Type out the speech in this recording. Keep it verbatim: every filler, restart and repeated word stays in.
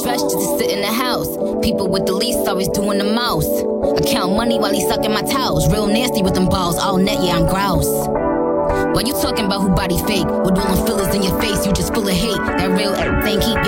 stretch just to sit in the house. People with the least always doing the most. I count money while he sucking my towels. Real nasty with them balls, all net, yeah, I'm grouse. Why you talking about who body fake? With all them fillers in your face, you just full of hate. That real ain't keep